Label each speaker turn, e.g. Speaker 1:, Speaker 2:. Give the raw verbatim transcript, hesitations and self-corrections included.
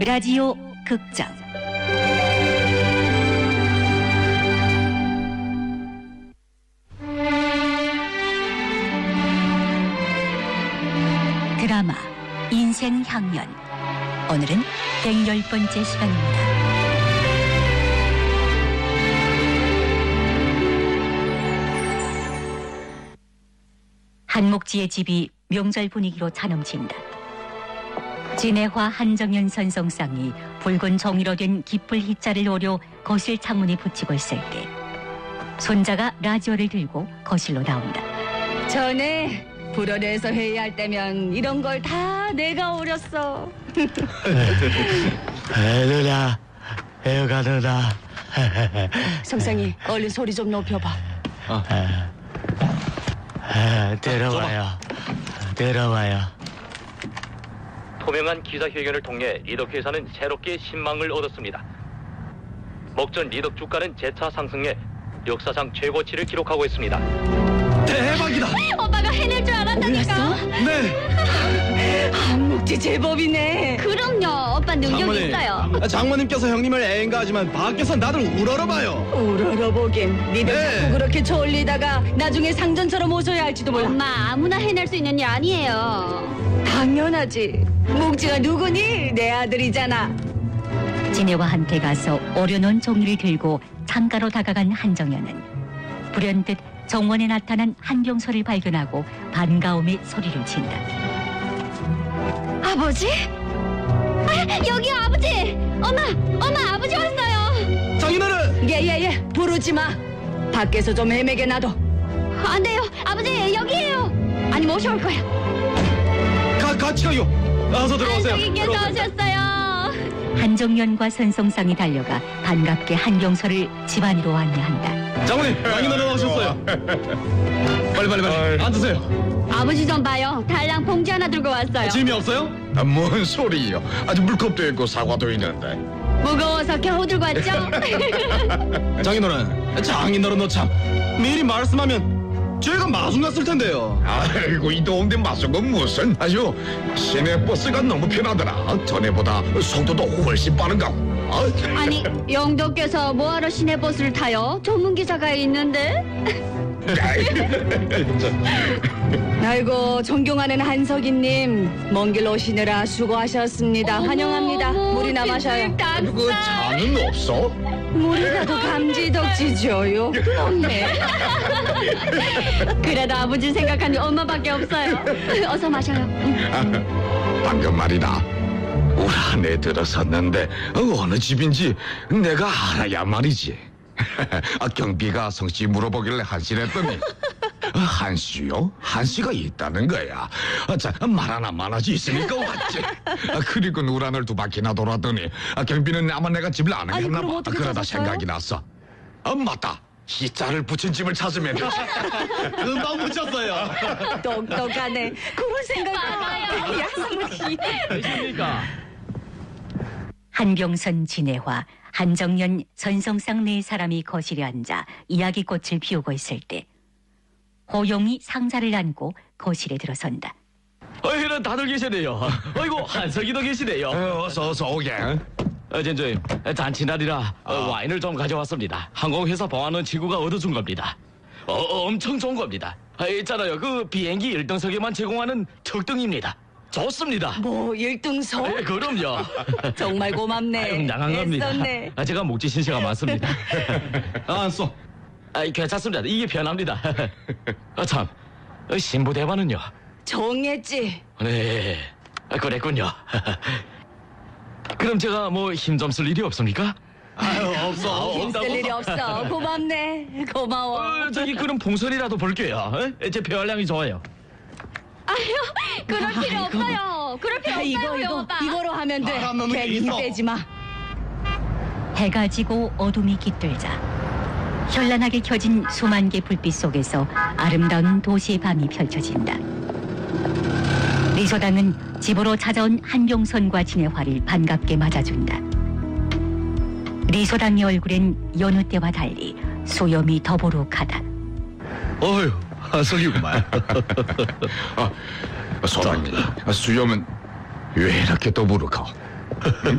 Speaker 1: 라디오 극장 드라마 인생향연. 오늘은 백열 번째 시간입니다. 한목지의 집이 명절 분위기로 차넘친다. 진해화 한정연 선송상이 붉은 종이로 된 깃불 희자를 오려 거실 창문에 붙이고 있을 때 손자가 라디오를 들고 거실로 나온다.
Speaker 2: 전에 불어내서 회의할 때면 이런 걸 다 내가 오렸어.
Speaker 3: 에, 누나, 애가 누나.
Speaker 2: 성상이 얼른 소리 좀 높여봐.
Speaker 3: 에, 데려와요. 데려와요.
Speaker 4: 투명한 기자회견을 통해 리덕 회사는 새롭게 신망을 얻었습니다. 먹전 리덕 주가는 재차 상승해 역사상 최고치를 기록하고 있습니다.
Speaker 5: 대박이다!
Speaker 2: 오빠가 해낼 줄 알았다니까.
Speaker 5: 네!
Speaker 2: 한묵지 제법이네.
Speaker 6: 그럼요. 오빠 능력
Speaker 5: 장모님,
Speaker 6: 있어요.
Speaker 5: 아, 장모님께서 형님을 애인가하지만 밖에서 나를 우러러봐요.
Speaker 2: 우러러보긴. 니들
Speaker 5: 네.
Speaker 2: 자꾸 그렇게 졸리다가 나중에 상전처럼 오셔야 할지도 몰라.
Speaker 6: 엄마 아무나 해낼 수 있는 일 아니에요.
Speaker 2: 당연하지. 묵지가 누구니? 내 아들이잖아.
Speaker 1: 진해화한테 가서 오려놓은 종이를 들고 창가로 다가간 한정연은 불현듯 정원에 나타난 한병서를 발견하고 반가움에 소리를 친다.
Speaker 6: 아버지? 아, 여기요 아버지. 엄마, 엄마 아버지 왔어요.
Speaker 5: 장인어른!
Speaker 2: 예예예. 부르지 마. 밖에서 좀 헤매게 놔둬.
Speaker 6: 안 돼요. 아버지 여기에요. 아니 모셔올 거야.
Speaker 5: 가, 같이 가요. 어서 들어오세요.
Speaker 6: 한성이께서
Speaker 5: 들어오세요.
Speaker 6: 오셨어요.
Speaker 1: 한정연과 선송상이 달려가 반갑게 한병서를 집안으로 안내한다.
Speaker 5: 장모님, 장인어른 오셨어요. 빨리 빨리 빨리 앉으세요.
Speaker 6: 아버지 좀 봐요. 달랑 봉지 하나 들고 왔어요.
Speaker 5: 짐이 없어요?
Speaker 7: 아, 뭔 소리요? 아주 물컵도 있고 사과도 있는데.
Speaker 6: 무거워서 겨우 들고 왔죠?
Speaker 5: 장인어른, 장인어른 너 참 미리 말씀하면 저희가 마중 갔을 텐데요.
Speaker 7: 아이고 이 동네 마속은 무슨 아주 시내버스가 너무 편하더라. 전에보다 속도도 훨씬 빠른가. 아,
Speaker 6: 아니 영도께서 뭐하러 시내버스를 타요? 전문 기사가 있는데.
Speaker 2: 아이고 존경하는 한석이님, 먼 길 오시느라 수고하셨습니다.
Speaker 6: 어머,
Speaker 2: 환영합니다.
Speaker 6: 어머,
Speaker 2: 물이나 마셔요.
Speaker 6: 닭살.
Speaker 7: 그 차는 없어?
Speaker 2: 물이라도 감지덕지죠요. 없네.
Speaker 6: 그래도 아버지 생각하니 엄마밖에 없어요. 어서 마셔요. 응.
Speaker 7: 방금 말이다. 우리 안에 들어섰는데 어느 집인지 내가 알아야 말이지. 아, 경비가 성씨 물어보길래 한씨랬더니 한씨요? 한씨가 있다는 거야. 아, 자, 말 하나 많아지 있으니까 왔지. 아, 그리고 우란을 두 바퀴나 돌았더니 아, 경비는 아마 내가 집을 아는
Speaker 2: 아니,
Speaker 7: 했나
Speaker 2: 그럼
Speaker 7: 봐.
Speaker 2: 어떻게
Speaker 7: 그러다
Speaker 2: 찾았어요?
Speaker 7: 생각이 났어. 아, 맞다. 희자를 붙인 집을 찾으면
Speaker 5: 금방 묻혔어요.
Speaker 2: 똑똑하네. 그런 생각. 약속이.
Speaker 5: 그러니까.
Speaker 1: 한병선, 진해화, 한정연, 선송상 네 사람이 거실에 앉아 이야기꽃을 피우고 있을 때 호용이 상자를 안고 거실에 들어선다.
Speaker 8: 어이는 다들 계시네요. 어이구 한석이도 계시네요.
Speaker 7: 어, 어서 어서 오게.
Speaker 8: 어젠저 잔치날이라 어, 와인을 좀 가져왔습니다. 항공회사 봉하는 친구가 얻어준 겁니다. 어, 어, 엄청 좋은 겁니다. 아, 있잖아요. 그 비행기 일 등석에만 제공하는 특등입니다. 좋습니다.
Speaker 2: 뭐 일등석?
Speaker 8: 예, 그럼요.
Speaker 2: 정말 고맙네.
Speaker 8: 응당한 겁니다.
Speaker 2: 애썼네.
Speaker 8: 아, 제가 목지 신세가 많습니다.
Speaker 5: 아, 안 써.
Speaker 8: 아, 괜찮습니다. 이게 편합니다. 아, 참 어, 신부 대반은요?
Speaker 2: 정했지.
Speaker 8: 네, 아, 그랬군요. 그럼 제가 뭐 힘 좀 쓸 일이 없습니까?
Speaker 5: 아유, 없어.
Speaker 2: 힘쓸 일이 없어. 고맙네. 고마워.
Speaker 8: 어, 저기 그럼 봉선이라도 볼게요. 어? 제 폐활량이 좋아요.
Speaker 6: 아유, 그럴 필요 없어요. 그럴 필요
Speaker 2: 아,
Speaker 6: 없어요,
Speaker 2: 이거 이거
Speaker 6: 오빠.
Speaker 2: 이거로 하면 돼.
Speaker 5: 바람 넣는 게
Speaker 2: 괜히
Speaker 5: 있어.
Speaker 2: 빼지 마.
Speaker 1: 해가 지고 어둠이 깃들자 현란하게 켜진 수만 개 불빛 속에서 아름다운 도시의 밤이 펼쳐진다. 리소당은 집으로 찾아온 한병선과 진해화를 반갑게 맞아준다. 리소당의 얼굴엔 여느 때와 달리 소염이 더부룩하다.
Speaker 7: 어휴, 한석이구만. 아, 소장님, 수염은 왜 이렇게 더부룩하오?